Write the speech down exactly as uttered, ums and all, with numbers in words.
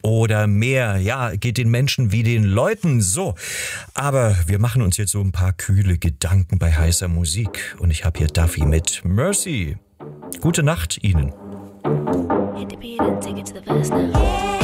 oder mehr. Ja, geht den Menschen wie den Leuten so. Aber wir machen uns jetzt so ein paar kühle Gedanken bei heißer Musik. Und ich habe hier Duffy mit Mercy. Gute Nacht Ihnen. Hit the beat and take it to the verse now.